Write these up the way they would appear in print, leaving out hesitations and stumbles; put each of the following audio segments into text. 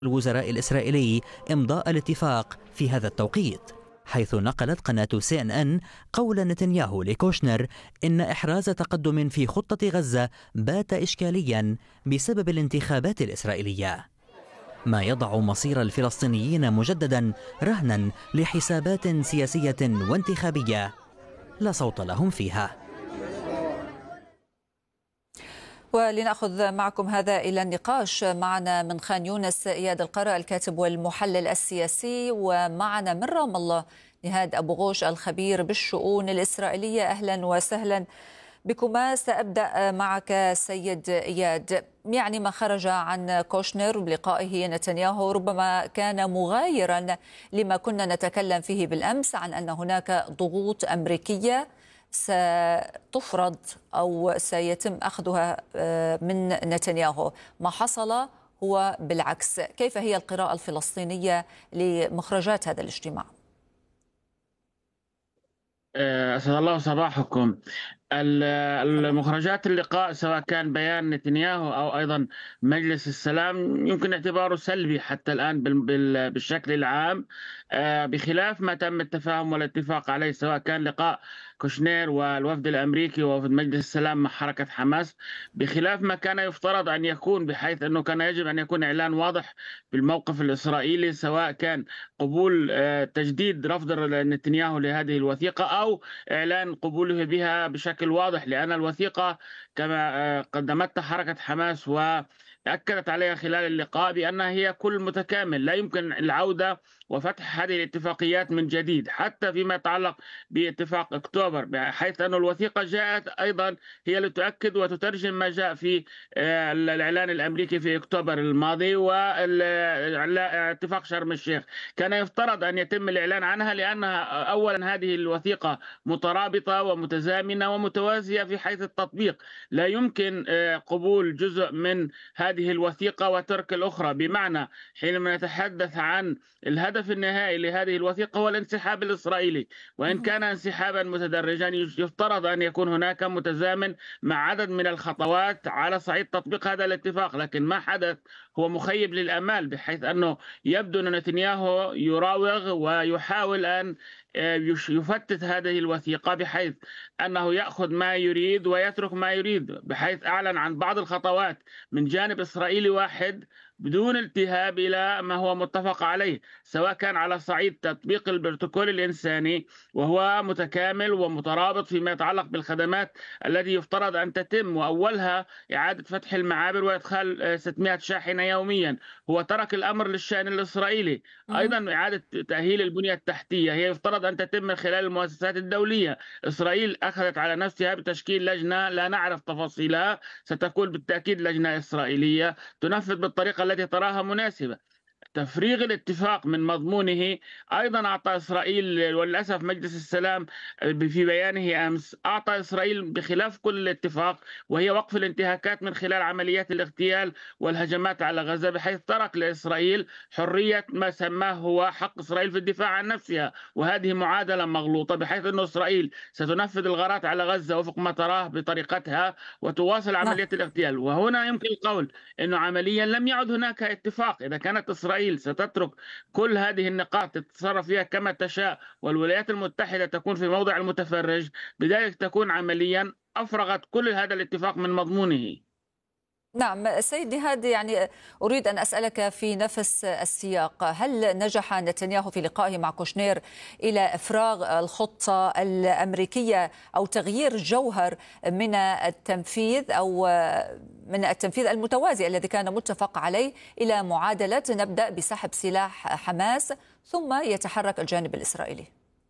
الوزراء الإسرائيلي إمضاء الاتفاق في هذا التوقيت، حيث نقلت قناة CNN قول نتنياهو لكوشنر إن إحراز تقدم في خطة غزة بات إشكاليا بسبب الانتخابات الإسرائيلية، ما يضع مصير الفلسطينيين مجددا رهنا لحسابات سياسية وانتخابية لا صوت لهم فيها. ولنأخذ معكم هذا إلى النقاش، معنا من خان يونس إياد القرا الكاتب والمحلل السياسي، ومعنا من رام الله نهاد أبو غوش الخبير بالشؤون الإسرائيلية. أهلا وسهلا بكما. سأبدأ معك سيد إياد. يعني ما خرج عن كوشنر بلقائه نتنياهو ربما كان مغايرا لما كنا نتكلم فيه بالأمس عن أن هناك ضغوط أمريكية ستفرض أو سيتم أخذها من نتنياهو. ما حصل هو بالعكس. كيف هي القراءة الفلسطينية لمخرجات هذا الاجتماع؟ أسعد الله صباحكم. المخرجات اللقاء سواء كان بيان نتنياهو أو أيضا مجلس السلام يمكن اعتباره سلبي حتى الآن بالشكل العام، بخلاف ما تم التفاهم والاتفاق عليه سواء كان لقاء كوشنير والوفد الأمريكي ووفد مجلس السلام مع حركة حماس، بخلاف ما كان يفترض أن يكون، بحيث أنه كان يجب أن يكون إعلان واضح بالموقف الإسرائيلي، سواء كان قبول تجديد رفض نتنياهو لهذه الوثيقة أو إعلان قبوله بها بشكل واضح، لأن الوثيقة كما قدمتها حركة حماس وأكدت عليها خلال اللقاء بأنها هي كل متكامل، لا يمكن العودة وفتح هذه الاتفاقيات من جديد حتى فيما يتعلق باتفاق أكتوبر، بحيث أن الوثيقة جاءت أيضا هي لتؤكد وتترجم ما جاء في الإعلان الأمريكي في أكتوبر الماضي واتفاق شرم الشيخ. كان يفترض أن يتم الإعلان عنها لأنها أولا هذه الوثيقة مترابطة ومتزامنة ومتوازية في حيث التطبيق، لا يمكن قبول جزء من هذه الوثيقة وترك الأخرى، بمعنى حينما نتحدث عن الهدف النهائي لهذه الوثيقة هو الانسحاب الإسرائيلي، وإن كان انسحابا متدرجا يفترض أن يكون هناك متزامن مع عدد من الخطوات على صعيد تطبيق هذا الاتفاق، لكن ما حدث هو مخيب للأمال، بحيث أنه يبدو أن نتنياهو يراوغ ويحاول أن يفتت هذه الوثيقة بحيث أنه يأخذ ما يريد ويترك ما يريد، بحيث أعلن عن بعض الخطوات من جانب إسرائيلي واحد بدون التهاب إلى ما هو متفق عليه، سواء كان على صعيد تطبيق البروتوكول الإنساني وهو متكامل ومترابط فيما يتعلق بالخدمات التي يفترض أن تتم، وأولها إعادة فتح المعابر وإدخال 600 شاحنة يوميا. هو ترك الأمر للشأن الإسرائيلي. أيضا إعادة تأهيل البنية التحتية هي يفترض أن تتم من خلال المؤسسات الدولية. إسرائيل أخذت على نفسها بتشكيل لجنة لا نعرف تفاصيلها، ستكون بالتأكيد لجنة إسرائيلية تنفذ بالطريقة التي تراها مناسبة. تفريغ الاتفاق من مضمونه أيضا أعطى إسرائيل، وللأسف مجلس السلام في بيانه أمس أعطى إسرائيل بخلاف كل الاتفاق، وهي وقف الانتهاكات من خلال عمليات الاغتيال والهجمات على غزة، بحيث ترك لإسرائيل حرية ما سماه هو حق إسرائيل في الدفاع عن نفسها، وهذه معادلة مغلوطة، بحيث أن إسرائيل ستنفذ الغارات على غزة وفق ما تراه بطريقتها وتواصل عمليات الاغتيال. وهنا يمكن القول أنه عمليا لم يعد هناك اتفاق. إذا كانت إسرائيل ستترك كل هذه النقاط تتصرف فيها كما تشاء والولايات المتحدة تكون في موضع المتفرج، بذلك تكون عمليا أفرغت كل هذا الاتفاق من مضمونه. نعم سيد نهاد، يعني أريد أن أسألك في نفس السياق، هل نجح نتنياهو في لقائه مع كوشنير إلى إفراغ الخطة الأمريكية أو تغيير جوهر من التنفيذ أو من التنفيذ المتوازي الذي كان متفق عليه إلى معادلة نبدأ بسحب سلاح حماس ثم يتحرك الجانب الإسرائيلي؟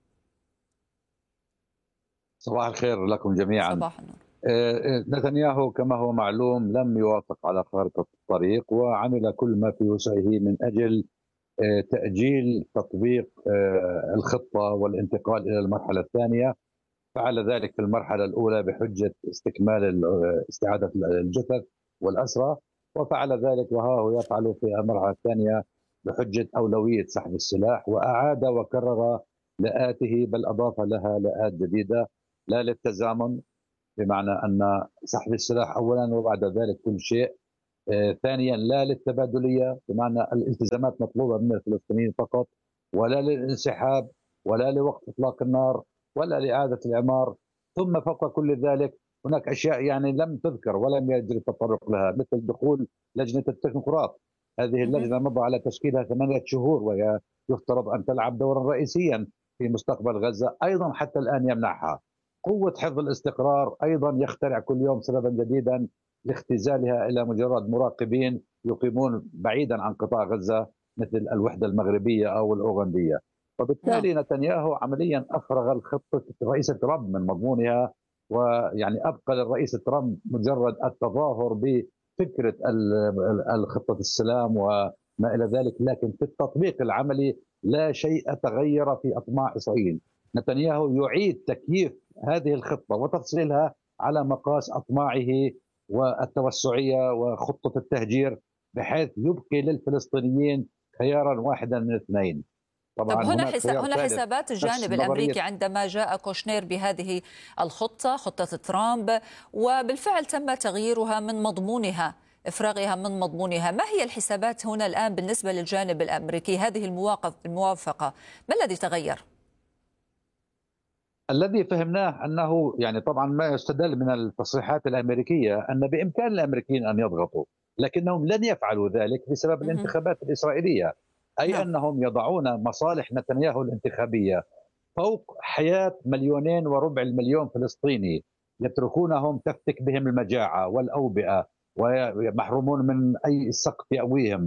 صباح الخير لكم جميعا. صباح النور. نتنياهو كما هو معلوم لم يوافق على خارطة الطريق، وعمل كل ما في وسعه من أجل تأجيل تطبيق الخطة والانتقال إلى المرحلة الثانية. فعل ذلك في المرحلة الأولى بحجة استكمال استعادة الجثث والأسرى، وفعل ذلك وها هو يفعل في المرحلة الثانية بحجة أولوية سحب السلاح، وأعاد وكرر لآته، بل أضاف لها لآت جديدة لا للتزامن، بمعنى أن سحب السلاح أولا وبعد ذلك كل شيء ثانيا لا للتبادلية، بمعنى الالتزامات مطلوبة من الفلسطينيين فقط، ولا للانسحاب، ولا لوقف إطلاق النار، ولا لإعادة الإعمار. ثم فوق كل ذلك هناك أشياء يعني لم تذكر ولم يجري التطرق لها، مثل دخول لجنة التكنوقراط. هذه اللجنة مضى على تشكيلها 8 شهور، وهي يفترض أن تلعب دورا رئيسيا في مستقبل غزة، أيضا حتى الآن يمنعها. قوة حفظ الاستقرار أيضا يخترع كل يوم سببا جديدا لاختزالها إلى مجرد مراقبين يقيمون بعيدا عن قطاع غزة، مثل الوحدة المغربية أو الأوغندية. وبالتالي نتنياهو عمليا أفرغ الخطة رئيس ترامب من مضمونها، ويعني أبقى للرئيس ترامب مجرد التظاهر بفكرة الخطة السلام وما إلى ذلك، لكن في التطبيق العملي لا شيء تغير في أطماع إسرائيل. نتنياهو يعيد تكييف هذه الخطة وتفصيلها على مقاس أطماعه والتوسعية وخطة التهجير، بحيث يبقي للفلسطينيين خيارا واحدا من اثنين. طبعا هنا حسابات الجانب الأمريكي عندما جاء كوشنير بهذه الخطة، خطة ترامب، وبالفعل تم تغييرها من مضمونها، إفراغها من مضمونها. ما هي الحسابات هنا الآن بالنسبة للجانب الأمريكي؟ هذه الموافقة ما الذي تغير؟ الذي فهمناه أنه يعني طبعا ما يستدل من التصريحات الأمريكية أن بإمكان الأمريكيين أن يضغطوا، لكنهم لن يفعلوا ذلك بسبب الانتخابات الإسرائيلية، أي أنهم يضعون مصالح نتنياهو الانتخابية فوق حياة 2.25 مليون فلسطيني، يتركونهم تفتك بهم المجاعة والأوبئة، ومحرومون من أي سقف يأويهم،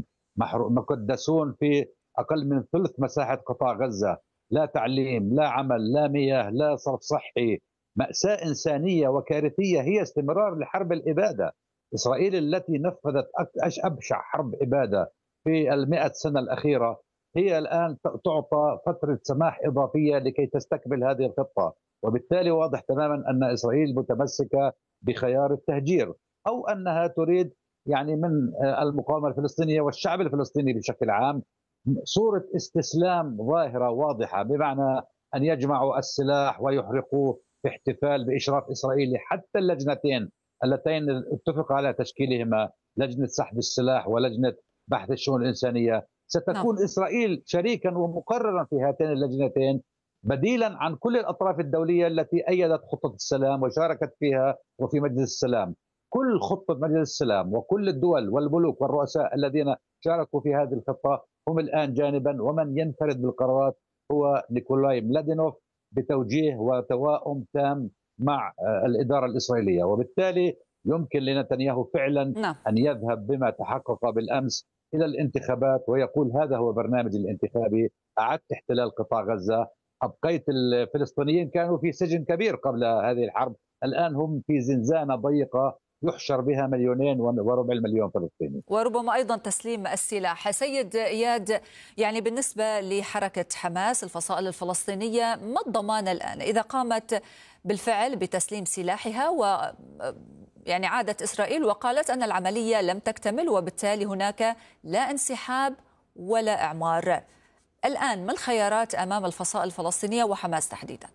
مقدسون في أقل من ثلث مساحة قطاع غزة، لا تعليم، لا عمل، لا مياه، لا صرف صحي. مأساة إنسانية وكارثية هي استمرار لحرب الإبادة. إسرائيل التي نفذت أبشع حرب إبادة في 100 سنة الأخيرة هي الآن تعطى فترة سماح إضافية لكي تستكمل هذه الخطة، وبالتالي واضح تماما أن إسرائيل متمسكة بخيار التهجير، أو أنها تريد يعني من المقاومة الفلسطينية والشعب الفلسطيني بشكل عام صورة استسلام ظاهرة واضحة، بمعنى أن يجمعوا السلاح ويحرقوه في احتفال بإشراف إسرائيلي. حتى اللجنتين اللتين اتفق على تشكيلهما، لجنة سحب السلاح ولجنة بحث الشؤون الإنسانية، ستكون إسرائيل شريكا ومقررا في هاتين اللجنتين، بديلا عن كل الأطراف الدولية التي أيدت خطة السلام وشاركت فيها وفي مجلس السلام. كل خطة مجلس السلام وكل الدول والملوك والرؤساء الذين شاركوا في هذه الخطة هم الآن جانبا، ومن ينفرد بالقرارات هو نيكولاي ملادينوف بتوجيه وتواؤم تام مع الإدارة الإسرائيلية. وبالتالي يمكن لنتنياهو فعلا أن يذهب بما تحقق بالأمس إلى الانتخابات ويقول هذا هو برنامج الانتخابي، أعدت احتلال قطاع غزة، أبقيت الفلسطينيين كانوا في سجن كبير قبل هذه الحرب، الآن هم في زنزانة ضيقة يحشر بها 2.25 مليون فلسطيني، وربما أيضا تسليم السلاح. سيد إياد، يعني بالنسبة لحركة حماس الفصائل الفلسطينية، ما الضمان الآن إذا قامت بالفعل بتسليم سلاحها و يعني عادت إسرائيل وقالت أن العملية لم تكتمل وبالتالي هناك لا انسحاب ولا إعمار؟ الآن ما الخيارات أمام الفصائل الفلسطينية وحماس تحديدا؟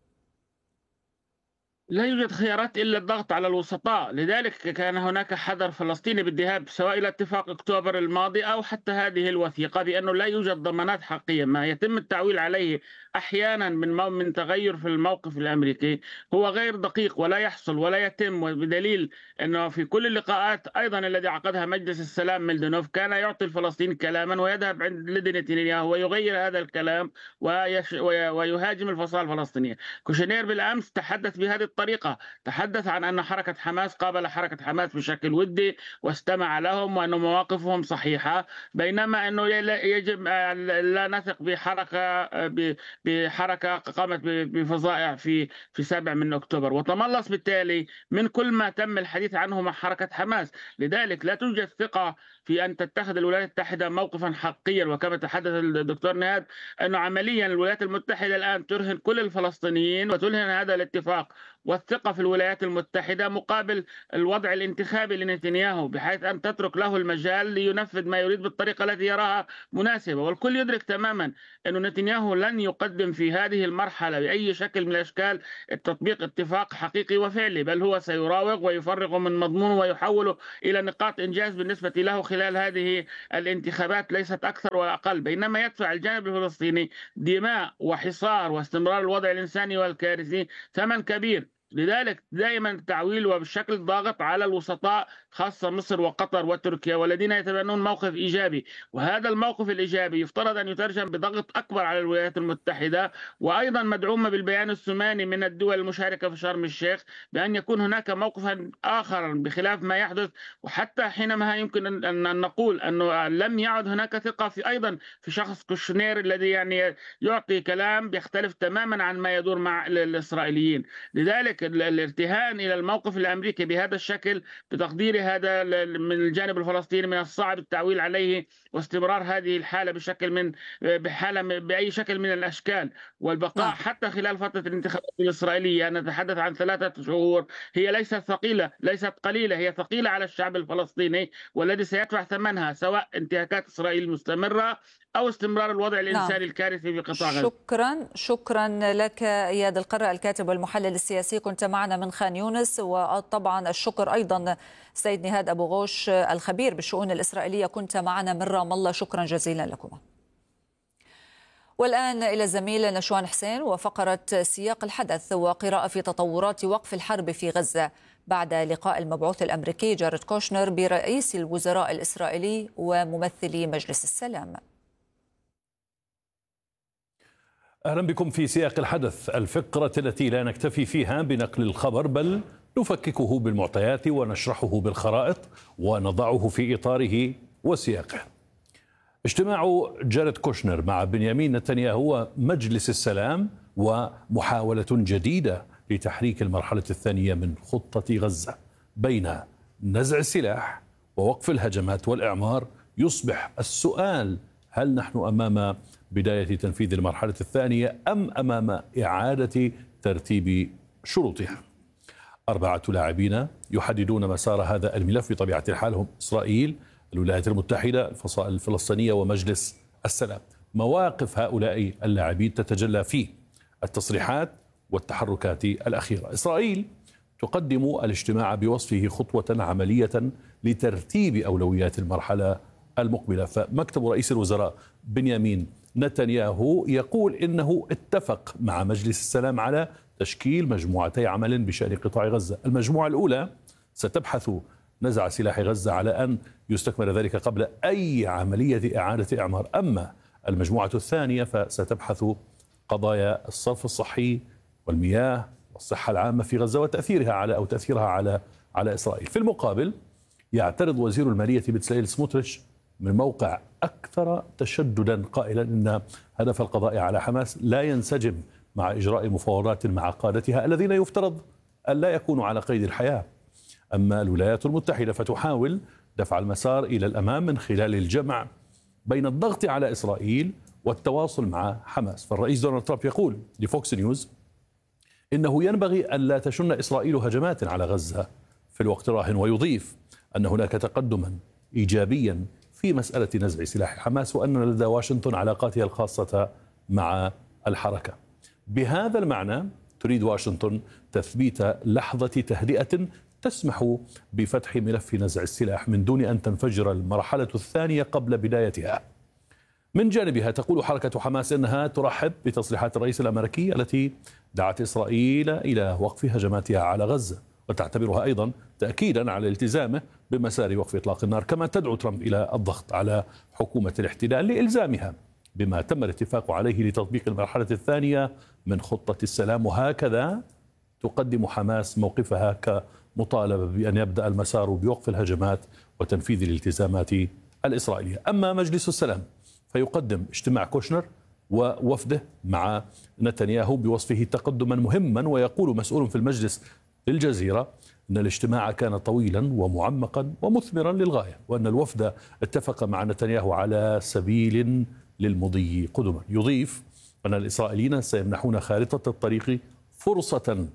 لا يوجد خيارات إلا الضغط على الوسطاء، لذلك كان هناك حذر فلسطيني بالذهاب سواء إلى اتفاق أكتوبر الماضي أو حتى هذه الوثيقة، بأنه لا يوجد ضمانات حقيقية. ما يتم التعويل عليه أحيانا من تغير في الموقف الأمريكي هو غير دقيق ولا يحصل ولا يتم، وبدليل أنه في كل اللقاءات أيضا الذي عقدها مجلس السلام ميلدونوف كان يعطي الفلسطينيين كلاما ويذهب عند نتنياهو ويغير هذا الكلام ويهاجم الفصائل الفلسطينية. كوشنير بالأمس تحدث بهذه الطريقة، تحدث عن أن حركة حماس قابل حركة حماس بشكل ودي واستمع لهم وأن مواقفهم صحيحة، بينما أنه يجب لا نثق بحركة قامت بفظائع في 7 من أكتوبر، وتملص بالتالي من كل ما تم الحديث عنه مع حركة حماس. لذلك لا توجد ثقة في أن تتخذ الولايات المتحدة موقفا حقيا، وكما تحدث الدكتور نهاد أنه عمليا الولايات المتحدة الآن ترهن كل الفلسطينيين وترهن هذا الاتفاق والثقة في الولايات المتحدة مقابل الوضع الانتخابي لنتنياهو، بحيث أن تترك له المجال لينفذ ما يريد بالطريقة التي يراها مناسبة. والكل يدرك تماما أن نتنياهو لن يقدم في هذه المرحلة بأي شكل من الأشكال تطبيق اتفاق حقيقي وفعلي، بل هو سيراوغ ويفرغ من مضمونه ويحوله إلى نقاط إنجاز بالنسبة له خلال هذه الانتخابات، ليست أكثر ولا أقل. بينما يدفع الجانب الفلسطيني دماء وحصار واستمرار الوضع الإنساني والكارثي ثمن كبير. لذلك دائما التعويل وبشكل ضاغط على الوسطاء، خاصة مصر وقطر وتركيا، والذين يتبنون موقف إيجابي. وهذا الموقف الإيجابي يفترض أن يترجم بضغط أكبر على الولايات المتحدة، وأيضا مدعومة بالبيان الثماني من الدول المشاركة في شرم الشيخ بأن يكون هناك موقفا آخر بخلاف ما يحدث. وحتى حينما يمكن أن نقول أنه لم يعد هناك ثقة في أيضا في شخص كوشنير الذي يعني يعطي كلام بيختلف تماما عن ما يدور مع الإسرائيليين. لذلك الارتهان إلى الموقف الأمريكي بهذا الشكل بتقدير هذا من الجانب الفلسطيني من الصعب التعويل عليه واستمرار هذه الحالة بأي شكل من الأشكال، والبقاء حتى خلال فترة الانتخابات الإسرائيلية. نتحدث عن 3 شهور، هي ليست ثقيلة، ليست قليلة، هي ثقيلة على الشعب الفلسطيني والذي سيدفع ثمنها، سواء انتهاكات إسرائيل المستمرة أو استمرار الوضع الإنساني الكارثي في قطاع غزة. شكرا لك إياد القرة، الكاتب والمحلل السياسي، كنت معنا من خان يونس. وطبعا الشكر أيضا سيد نهاد أبو غوش الخبير بالشؤون الإسرائيلية، كنت معنا من رام الله، شكرا جزيلا لكما. والآن إلى الزميل نشوان حسين وفقرة سياق الحدث وقراءة في تطورات وقف الحرب في غزة بعد لقاء المبعوث الأمريكي جاريد كوشنر برئيس الوزراء الإسرائيلي وممثلي مجلس السلام. أهلا بكم في سياق الحدث، الفقرة التي لا نكتفي فيها بنقل الخبر بل نفككه بالمعطيات ونشرحه بالخرائط ونضعه في إطاره وسياقه. اجتماع جاريد كوشنر مع بنيامين نتنياهو ومجلس السلام ومحاولة جديدة لتحريك المرحلة الثانية من خطة غزة بين نزع السلاح ووقف الهجمات والإعمار. يصبح السؤال: هل نحن أمام بداية تنفيذ المرحلة الثانية أم أمام إعادة ترتيب شروطها؟ 4 لاعبين يحددون مسار هذا الملف بطبيعة الحال، هم إسرائيل، الولايات المتحدة، الفصائل الفلسطينية ومجلس السلام. مواقف هؤلاء اللاعبين تتجلى في التصريحات والتحركات الأخيرة. إسرائيل تقدم الاجتماع بوصفه خطوة عملية لترتيب أولويات المرحلة المقبلة، فمكتب رئيس الوزراء بنيامين نتنياهو يقول إنه اتفق مع مجلس السلام على تشكيل مجموعتي عمل بشأن قطاع غزة. المجموعة الأولى ستبحث نزع سلاح غزة على أن يستكمل ذلك قبل أي عملية إعادة إعمار، أما المجموعة الثانية فستبحث قضايا الصرف الصحي والمياه والصحة العامة في غزة وتأثيرها على إسرائيل. في المقابل يعترض وزير المالية بتسليل سموتريتش من موقع أكثر تشددا قائلا إن هدف القضاء على حماس لا ينسجم مع إجراء مفاوضات مع قادتها الذين يفترض أن لا يكونوا على قيد الحياة. أما الولايات المتحدة فتحاول دفع المسار إلى الأمام من خلال الجمع بين الضغط على إسرائيل والتواصل مع حماس. فالرئيس دونالد ترامب يقول لفوكس نيوز إنه ينبغي أن لا تشن إسرائيل هجمات على غزة في الوقت الراهن، ويضيف أن هناك تقدما إيجابيا في مسألة نزع سلاح حماس وأن لدى واشنطن علاقاتها الخاصة مع الحركة. بهذا المعنى تريد واشنطن تثبيت لحظة تهدئة تسمح بفتح ملف نزع السلاح من دون أن تنفجر المرحلة الثانية قبل بدايتها. من جانبها تقول حركة حماس أنها ترحب بتصريحات الرئيس الأمريكي التي دعت إسرائيل إلى وقف هجماتها على غزة، وتعتبرها أيضا تأكيدا على التزامه بمسار وقف إطلاق النار. كما تدعو ترامب إلى الضغط على حكومة الاحتلال لإلزامها بما تم الاتفاق عليه لتطبيق المرحلة الثانية من خطة السلام، وهكذا تقدم حماس موقفها كمطالبة بأن يبدأ المسار بوقف الهجمات وتنفيذ الالتزامات الإسرائيلية. أما مجلس السلام فيقدم اجتماع كوشنر ووفده مع نتنياهو بوصفه تقدما مهما، ويقول مسؤول في المجلس للجزيرة أن الاجتماع كان طويلا ومعمقا ومثمرا للغاية، وأن الوفد اتفق مع نتنياهو على سبيل للمضي قدما. يضيف أن الإسرائيليين سيمنحون خارطة الطريق فرصة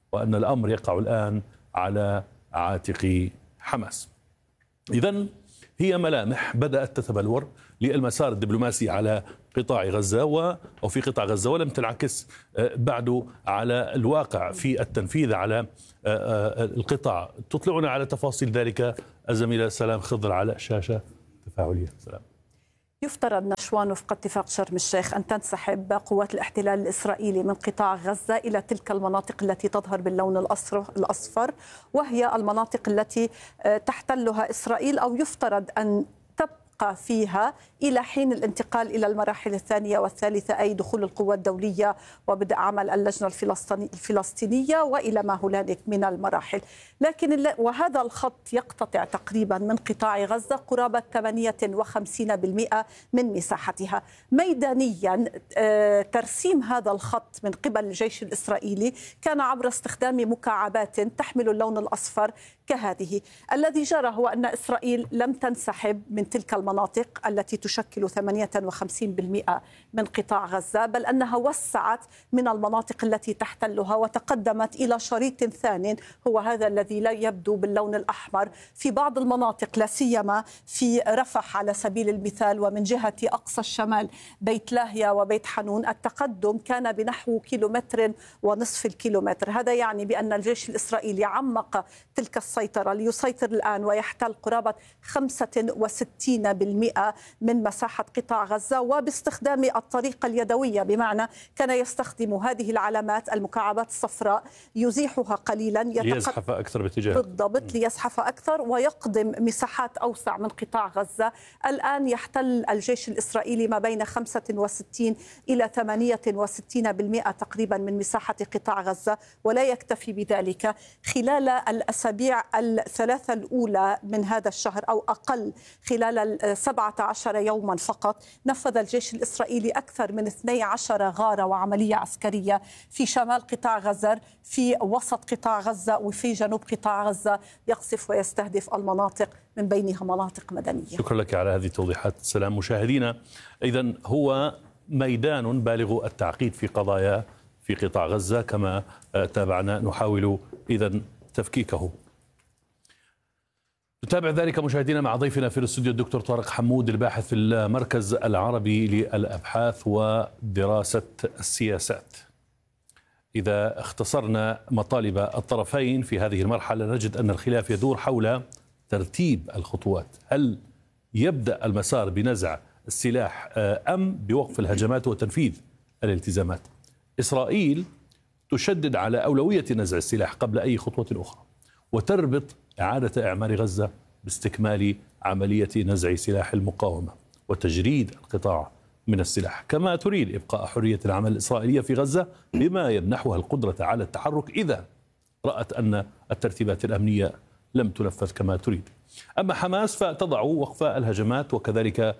وأن الأمر يقع الآن على عاتق حماس. إذن هي ملامح بدأت تتبلور للمسار الدبلوماسي على قطاع غزة أو في قطاع غزة، ولم تنعكس بعد على الواقع في التنفيذ على القطاع. تطلعنا على تفاصيل ذلك الزميلة سلام خضر على شاشة تفاعلية. سلام. يفترض نشوان وفق اتفاق شرم الشيخ أن تنسحب قوات الاحتلال الإسرائيلي من قطاع غزة إلى تلك المناطق التي تظهر باللون الأصفر، وهي المناطق التي تحتلها إسرائيل، أو يفترض أن تبقى فيها إلى حين الانتقال إلى المراحل الثانية والثالثة، أي دخول القوى الدولية وبدء عمل اللجنة الفلسطينية وإلى ما هنالك من المراحل. لكن وهذا الخط يقتطع تقريبا من قطاع غزة قرابة 58% من مساحتها. ميدانيا ترسيم هذا الخط من قبل الجيش الإسرائيلي كان عبر استخدام مكعبات تحمل اللون الأصفر كهذه. الذي جرى هو أن إسرائيل لم تنسحب من تلك المناطق التي تشكل 58% من قطاع غزة، بل أنها وسعت من المناطق التي تحتلها وتقدمت إلى شريط ثانٍ، هو هذا الذي لا يبدو باللون الأحمر في بعض المناطق، لا سيما في رفح على سبيل المثال، ومن جهة أقصى الشمال بيت لاهيا وبيت حنون التقدم كان بنحو 1.5 كيلومتر. هذا يعني بأن الجيش الإسرائيلي عمق تلك السيطرة ليسيطر الآن ويحتل قرابة 65% من مساحة قطاع غزة، وباستخدام الطريقة اليدوية، بمعنى كان يستخدم هذه العلامات المكعبات الصفراء يزيحها قليلا ليزحف أكثر باتجاه بالضبط ليزحف أكثر ويقدم مساحات أوسع من قطاع غزة. الآن يحتل الجيش الإسرائيلي ما بين 65 إلى 68% تقريبا من مساحة قطاع غزة، ولا يكتفي بذلك. خلال الأسابيع الثلاثة الأولى من هذا الشهر أو أقل، خلال 17 يوما فقط، نفذ الجيش الإسرائيلي أكثر من 12 غارة وعملية عسكرية في شمال قطاع غزة، في وسط قطاع غزة وفي جنوب قطاع غزة، يقصف ويستهدف المناطق من بينها مناطق مدنية. شكرا لك على هذه التوضيحات. سلام. مشاهدينا، إذن هو ميدان بالغ التعقيد في قضايا في قطاع غزة كما تابعنا، نحاول إذن تفكيكه. نتابع ذلك مشاهدينا مع ضيفنا في الاستوديو الدكتور طارق حمود، الباحث في المركز العربي للأبحاث ودراسة السياسات. إذا اختصرنا مطالب الطرفين في هذه المرحلة نجد أن الخلاف يدور حول ترتيب الخطوات. هل يبدأ المسار بنزع السلاح أم بوقف الهجمات وتنفيذ الالتزامات؟ إسرائيل تشدد على أولوية نزع السلاح قبل أي خطوة أخرى، وتربط إعادة إعمار غزة باستكمال عملية نزع سلاح المقاومة وتجريد القطاع من السلاح، كما تريد إبقاء حرية العمل الإسرائيلية في غزة بما يمنحها القدرة على التحرك إذا رأت أن الترتيبات الأمنية لم تنفذ كما تريد. أما حماس فتضع وقف الهجمات وكذلك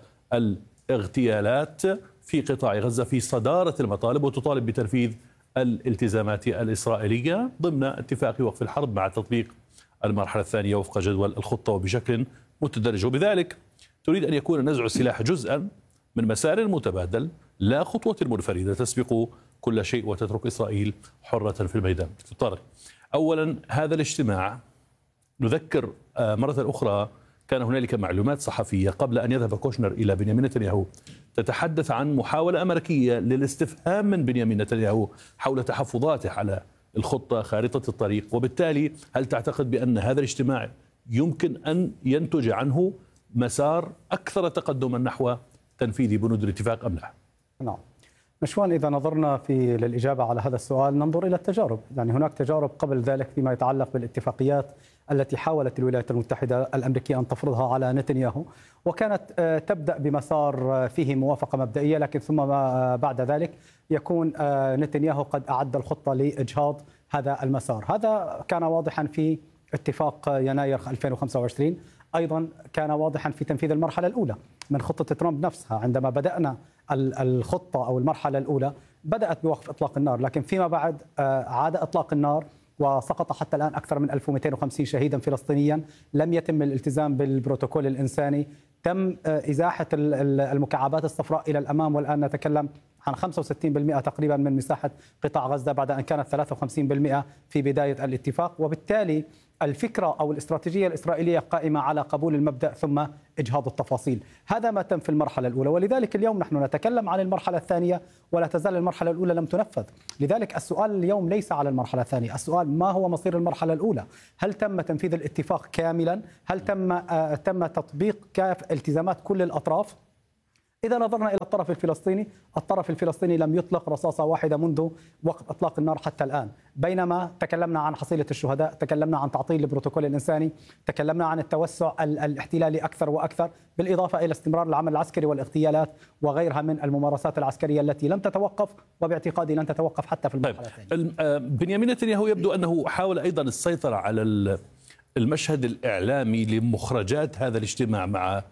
الاغتيالات في قطاع غزة في صدارة المطالب، وتطالب بتنفيذ الالتزامات الإسرائيلية ضمن اتفاق وقف الحرب مع تطبيق المرحلة الثانية وفق جدول الخطة وبشكل متدرج، وبذلك تريد أن يكون نزع السلاح جزءا من مسار متبادل لا خطوة منفردة تسبق كل شيء وتترك إسرائيل حرة في الميدان. طارق، أولا هذا الاجتماع نذكر مرة أخرى كان هنالك معلومات صحفية قبل أن يذهب كوشنر إلى بنيامين نتنياهو تتحدث عن محاولة أمريكية للاستفهام من بنيامين نتنياهو حول تحفظاته على الخطة خارطة الطريق، وبالتالي هل تعتقد بأن هذا الاجتماع يمكن أن ينتج عنه مسار أكثر تقدما نحو تنفيذ بنود الاتفاق أم لا؟ نعم مشوان، إذا نظرنا للإجابة على هذا السؤال ننظر إلى التجارب، يعني هناك تجارب قبل ذلك فيما يتعلق بالاتفاقيات التي حاولت الولايات المتحدة الأمريكية أن تفرضها على نتنياهو، وكانت تبدأ بمسار فيه موافقة مبدئية، لكن ثم بعد ذلك يكون نتنياهو قد أعد الخطة لإجهاض هذا المسار. هذا كان واضحا في اتفاق يناير 2025، أيضا كان واضحا في تنفيذ المرحلة الأولى من خطة ترامب نفسها. عندما بدأنا الخطة أو المرحلة الأولى بدأت بوقف إطلاق النار، لكن فيما بعد عاد إطلاق النار وسقط حتى الآن أكثر من 1250 شهيدا فلسطينيا. لم يتم الالتزام بالبروتوكول الإنساني، تم إزاحة المكعبات الصفراء إلى الأمام، والآن نتكلم عن 65% تقريبا من مساحة قطاع غزة بعد أن كانت 53% في بداية الاتفاق. وبالتالي الفكرة أو الاستراتيجية الإسرائيلية قائمة على قبول المبدأ ثم إجهاض التفاصيل. هذا ما تم في المرحلة الأولى، ولذلك اليوم نحن نتكلم عن المرحلة الثانية ولا تزال المرحلة الأولى لم تنفذ. لذلك السؤال اليوم ليس على المرحلة الثانية، السؤال ما هو مصير المرحلة الأولى؟ هل تم تنفيذ الاتفاق كاملا؟ هل تم تطبيق التزامات كل الأطراف؟ إذا نظرنا إلى الطرف الفلسطيني لم يطلق رصاصة واحدة منذ وقت إطلاق النار حتى الآن، بينما تكلمنا عن حصيلة الشهداء، تكلمنا عن تعطيل البروتوكول الإنساني، تكلمنا عن التوسع الاحتلالي أكثر وأكثر، بالإضافة إلى استمرار العمل العسكري والاغتيالات وغيرها من الممارسات العسكرية التي لم تتوقف، وباعتقادي لن تتوقف حتى في المرحلة الثانية. بنيامين نتنياهو يبدو أنه حاول أيضا السيطرة على المشهد الإعلامي لمخرجات هذا الاجتماع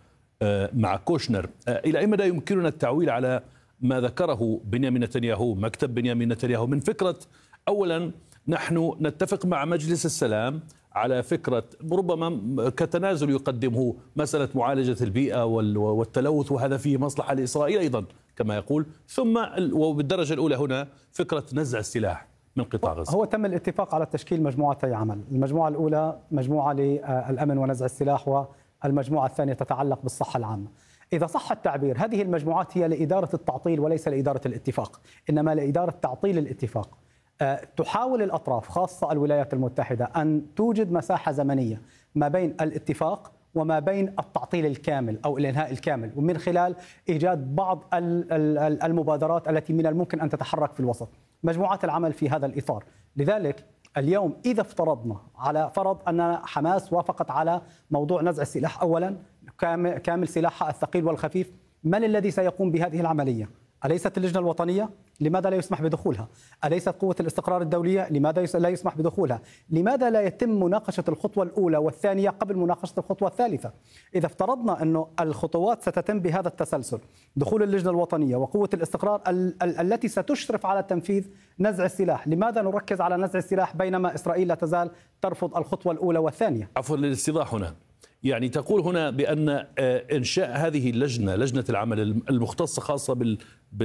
مع كوشنر. إلى أي مدى يمكننا التعويل على ما ذكره بنيامين نتنياهو، مكتب بنيامين نتنياهو، من فكرة أولا نحن نتفق مع مجلس السلام على فكرة ربما كتنازل يقدمه مسألة معالجة البيئة والتلوث، وهذا فيه مصلحة لإسرائيل أيضا كما يقول، ثم وبالدرجة الأولى هنا فكرة نزع السلاح من قطاع غزة. هو تم الاتفاق على تشكيل مجموعتي عمل، المجموعة الأولى مجموعة للأمن ونزع السلاح، والمجموعة الثانية تتعلق بالصحة العامة. إذا صح التعبير هذه المجموعات هي لإدارة التعطيل وليس لإدارة الاتفاق، إنما لإدارة تعطيل الاتفاق. تحاول الأطراف خاصة الولايات المتحدة أن توجد مساحة زمنية ما بين الاتفاق وما بين التعطيل الكامل أو الإنهاء الكامل، ومن خلال إيجاد بعض المبادرات التي من الممكن أن تتحرك في الوسط. مجموعات العمل في هذا الإطار. لذلك اليوم إذا افترضنا على فرض أن حماس وافقت على موضوع نزع السلاح أولا كامل سلاحها الثقيل والخفيف، من الذي سيقوم بهذه العملية؟ أليست اللجنة الوطنية؟ لماذا لا يسمح بدخولها؟ أليست قوة الاستقرار الدولية؟ لماذا لا يسمح بدخولها؟ لماذا لا يتم مناقشة الخطوة الأولى والثانية قبل مناقشة الخطوة الثالثة؟ إذا افترضنا أن الخطوات ستتم بهذا التسلسل، دخول اللجنة الوطنية وقوة الاستقرار التي ستشرف على تنفيذ نزع السلاح، لماذا نركز على نزع السلاح بينما إسرائيل لا تزال ترفض الخطوة الأولى والثانية؟ عفوا للاستيضاح هنا، يعني تقول هنا بأن إنشاء هذه اللجنة، لجنة العمل المختصة خاصة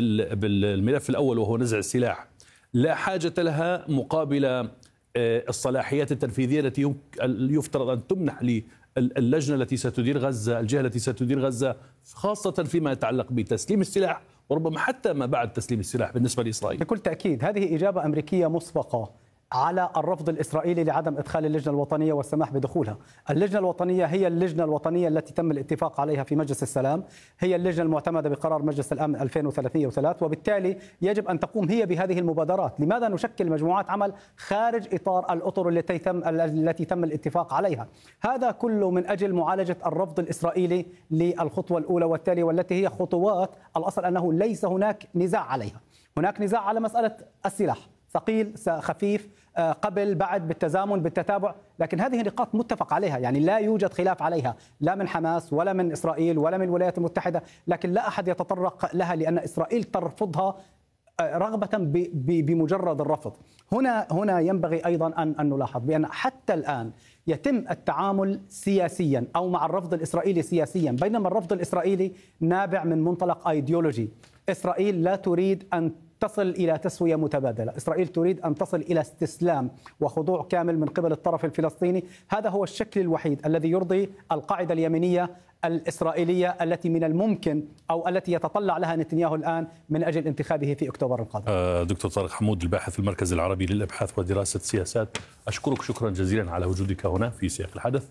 بالملف الأول وهو نزع السلاح، لا حاجة لها مقابل الصلاحيات التنفيذية التي يفترض أن تمنح للجنة التي ستدير غزة، الجهة التي ستدير غزة، خاصة فيما يتعلق بتسليم السلاح وربما حتى ما بعد تسليم السلاح بالنسبة لإسرائيل. بكل تأكيد هذه إجابة أمريكية مسبقة على الرفض الإسرائيلي لعدم إدخال اللجنة الوطنية والسماح بدخولها. اللجنة الوطنية هي اللجنة الوطنية التي تم الاتفاق عليها في مجلس السلام، هي اللجنة المعتمدة بقرار مجلس الأمن 2303، وبالتالي يجب أن تقوم هي بهذه المبادرات. لماذا نشكل مجموعات عمل خارج إطار الأطر التي تم الاتفاق عليها؟ هذا كله من أجل معالجة الرفض الإسرائيلي للخطوة الأولى والتالية، والتي هي خطوات الأصل أنه ليس هناك نزاع عليها. هناك نزاع على مسألة السلاح، ثقيل خفيف، قبل بعد، بالتزامن بالتتابع، لكن هذه نقاط متفق عليها، يعني لا يوجد خلاف عليها لا من حماس ولا من إسرائيل ولا من الولايات المتحدة، لكن لا أحد يتطرق لها لأن إسرائيل ترفضها رغبة بمجرد الرفض. هنا ينبغي أيضا أن نلاحظ بأن حتى الآن يتم التعامل سياسيا أو مع الرفض الإسرائيلي سياسيا، بينما الرفض الإسرائيلي نابع من منطلق أيديولوجي. إسرائيل لا تريد أن تصل إلى تسوية متبادلة، إسرائيل تريد أن تصل إلى استسلام وخضوع كامل من قبل الطرف الفلسطيني. هذا هو الشكل الوحيد الذي يرضي القاعدة اليمينية الإسرائيلية التي من الممكن أو التي يتطلع لها نتنياهو الآن من أجل انتخابه في أكتوبر القادم. دكتور طارق حمود، الباحث في المركز العربي للأبحاث ودراسة السياسات، أشكرك شكرا جزيلا على وجودك هنا في سياق الحدث.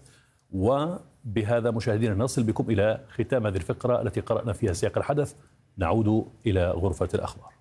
وبهذا مشاهدينا نصل بكم إلى ختام هذه الفقرة التي قرأنا فيها سياق الحدث. نعود إلى غرفة الأخبار.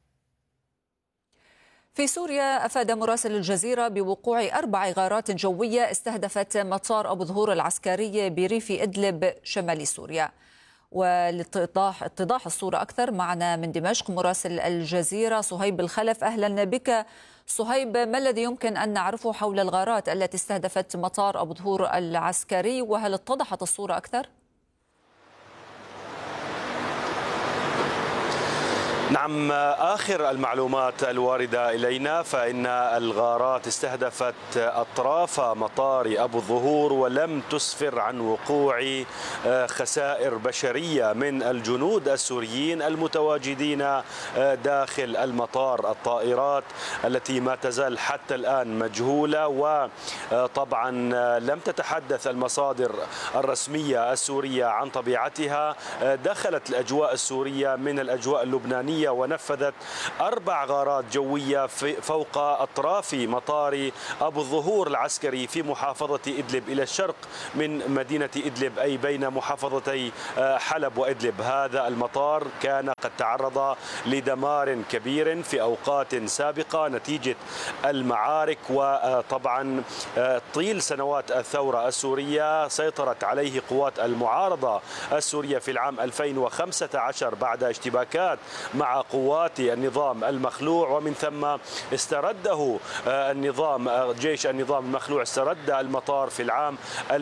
في سوريا أفاد مراسل الجزيرة بوقوع 4 غارات جوية استهدفت مطار أبو ظهور العسكري بريف إدلب شمال سوريا. ولاتضاح الصورة أكثر معنا من دمشق مراسل الجزيرة صهيب الخلف. أهلا بك صهيب، ما الذي يمكن أن نعرفه حول الغارات التي استهدفت مطار أبو ظهور العسكري، وهل اتضحت الصورة أكثر؟ نعم، آخر المعلومات الواردة إلينا فإن الغارات استهدفت أطراف مطار أبو الظهور ولم تسفر عن وقوع خسائر بشرية من الجنود السوريين المتواجدين داخل المطار. الطائرات التي ما تزال حتى الآن مجهولة، وطبعا لم تتحدث المصادر الرسمية السورية عن طبيعتها، دخلت الأجواء السورية من الأجواء اللبنانية ونفذت 4 غارات جوية فوق أطراف مطار أبو الظهور العسكري في محافظة إدلب إلى الشرق من مدينة إدلب، أي بين محافظتي حلب وإدلب. هذا المطار كان قد تعرض لدمار كبير في أوقات سابقة نتيجة المعارك، وطبعا طيل سنوات الثورة السورية سيطرت عليه قوات المعارضة السورية في العام 2015 بعد اشتباكات مع قوات النظام المخلوع، ومن ثم استرده جيش النظام المخلوع استرد المطار في العام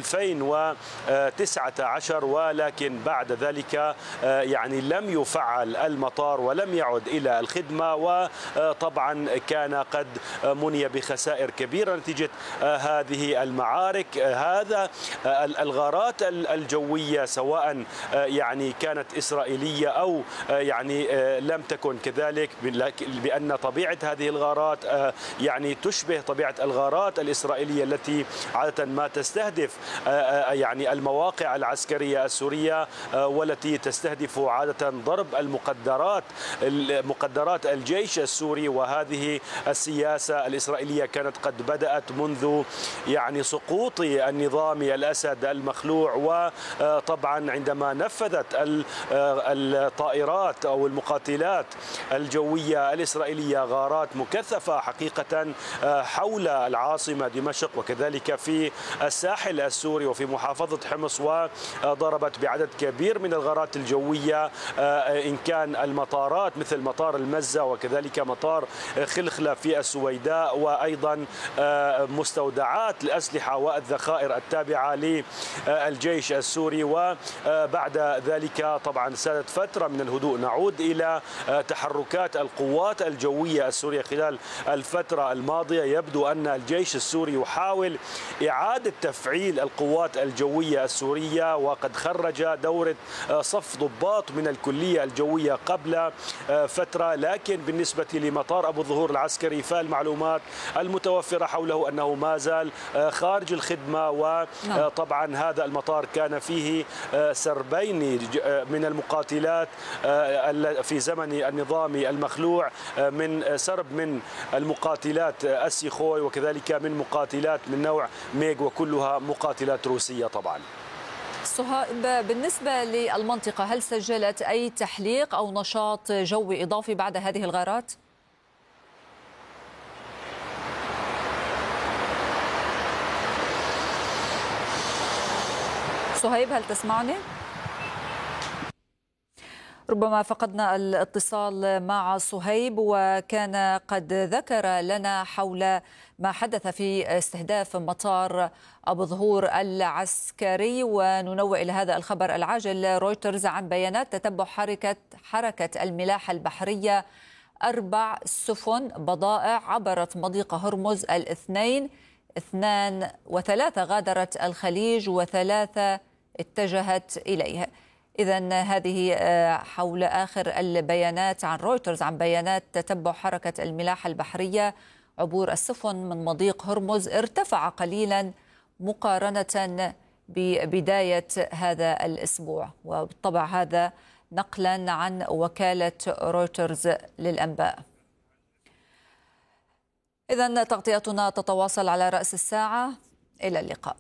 2019، ولكن بعد ذلك يعني لم يفعل المطار ولم يعد إلى الخدمة، وطبعا كان قد مني بخسائر كبيرة نتيجة هذه المعارك. هذا الغارات الجوية سواء يعني كانت إسرائيلية أو يعني لم تكن كذلك، بأن طبيعة هذه الغارات يعني تشبه طبيعة الغارات الإسرائيلية التي عادة ما تستهدف يعني المواقع العسكرية السورية، والتي تستهدف عادة ضرب مقدرات الجيش السوري. وهذه السياسة الإسرائيلية كانت قد بدأت منذ يعني سقوط النظام الأسد المخلوع، وطبعا عندما نفذت الطائرات أو المقاتلات الجوية الإسرائيلية غارات مكثفة حقيقة حول العاصمة دمشق وكذلك في الساحل السوري وفي محافظة حمص، وضربت بعدد كبير من الغارات الجوية إن كان المطارات مثل مطار المزة وكذلك مطار خلخلة في السويداء، وأيضا مستودعات الأسلحة والذخائر التابعة للجيش السوري. وبعد ذلك طبعا سادت فترة من الهدوء. نعود إلى تحركات القوات الجوية السورية خلال الفترة الماضية. يبدو أن الجيش السوري يحاول إعادة تفعيل القوات الجوية السورية، وقد خرج دورة صف ضباط من الكلية الجوية قبل فترة، لكن بالنسبة لمطار أبو الظهور العسكري فالمعلومات المتوفرة حوله أنه ما زال خارج الخدمة. وطبعا هذا المطار كان فيه سربين من المقاتلات في زمن النظام المخلوع، من سرب من المقاتلات السيخوي وكذلك من مقاتلات من نوع ميغ، وكلها مقاتلات روسية. طبعا صهيب، بالنسبة للمنطقة هل سجلت أي تحليق أو نشاط جوي إضافي بعد هذه الغارات؟ صهيب هل تسمعني؟ ربما فقدنا الاتصال مع صهيب، وكان قد ذكر لنا حول ما حدث في استهداف مطار أبو ظهور العسكري. وننوه إلى هذا الخبر العاجل: رويترز عن بيانات تتبع حركة الملاحة البحرية 4 سفن بضائع عبرت مضيق هرمز الاثنين، 2 و3 غادرت الخليج و3 اتجهت إليه. إذن هذه حول آخر البيانات عن رويترز عن بيانات تتبع حركة الملاحة البحرية. عبور السفن من مضيق هرمز ارتفع قليلا مقارنة ببداية هذا الأسبوع، وبالطبع هذا نقلا عن وكالة رويترز للأنباء. إذن تغطيتنا تتواصل على رأس الساعة. إلى اللقاء.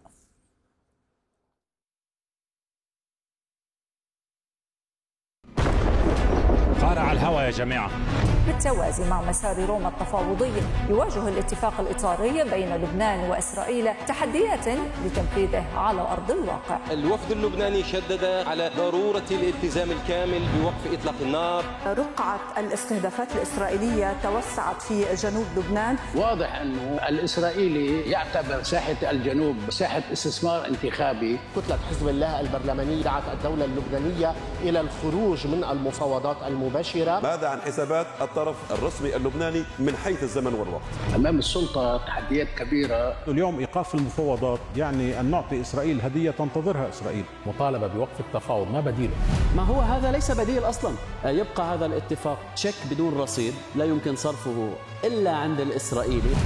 قارع الهوى يا جماعة. بالتوازي مع مسار روما التفاوضي. يواجه الاتفاق الإطاري بين لبنان وإسرائيل تحديات لتنفيذه على أرض الواقع. الوفد اللبناني شدد على ضرورة الالتزام الكامل بوقف إطلاق النار. رقعة الاستهدافات الإسرائيلية توسعت في جنوب لبنان. واضح أنه الإسرائيلي يعتبر ساحة الجنوب ساحة استثمار انتخابي. كتلة حزب الله البرلمانية دعت الدولة اللبنانية إلى الخروج من المفاوضات المباشرة. ماذا عن حسابات الطرف الرسمي اللبناني من حيث الزمن والوقت؟ أمام السلطة تحديات كبيرة. اليوم إيقاف المفاوضات يعني أن نعطي إسرائيل هدية تنتظرها إسرائيل. مطالبة بوقف التفاوض، ما بديله؟ ما هو هذا ليس بديل أصلا. يبقى هذا الاتفاق تشيك بدون رصيد لا يمكن صرفه إلا عند الإسرائيلي.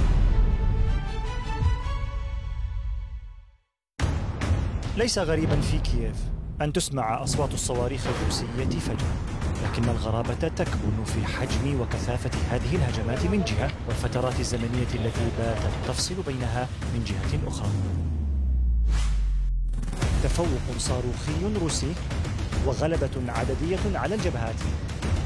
ليس غريبا في كييف أن تسمع أصوات الصواريخ الروسية فجأة، لكن الغرابة تكمن في حجم وكثافة هذه الهجمات من جهة، والفترات الزمنية التي باتت تفصل بينها من جهة أخرى. تفوق صاروخي روسي وغلبة عددية على الجبهات